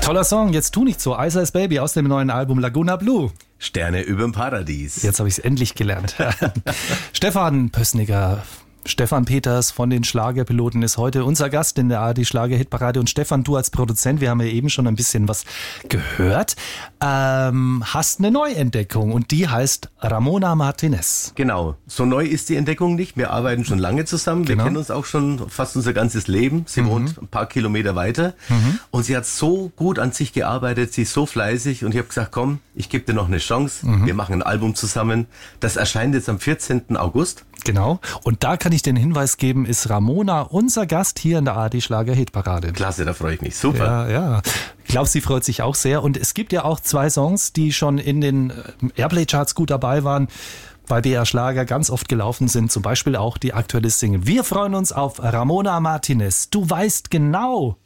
Toller Song, jetzt tu nicht so. Ice Ice Baby aus dem neuen Album Laguna Blue. Sterne überm Paradies. Jetzt habe ich es endlich gelernt. Stefan Pößnicker, Stefan Peters von den Schlagerpiloten ist heute unser Gast in der ARD Schlager-Hitparade. Und Stefan, du als Produzent, wir haben ja eben schon ein bisschen was gehört, hast eine Neuentdeckung und die heißt Ramona Martinez. Genau, so neu ist die Entdeckung nicht. Wir arbeiten schon lange zusammen. Wir kennen uns auch schon fast unser ganzes Leben. Sie wohnt ein paar Kilometer weiter und sie hat so gut an sich gearbeitet, sie ist so fleißig und ich habe gesagt, komm, ich gebe dir noch eine Chance. Wir machen ein Album zusammen. Das erscheint jetzt am 14. August. Genau. Und da kann ich den Hinweis geben, ist Ramona unser Gast hier in der ARD Schlager-Hitparade. Klasse, da freue ich mich. Super. Ja. Ich glaube, sie freut sich auch sehr. Und es gibt ja auch 2 Songs, die schon in den Airplay-Charts gut dabei waren, bei BR Schlager ganz oft gelaufen sind. Zum Beispiel auch die aktuelle Single. Wir freuen uns auf Ramona Martinez. Du weißt genau.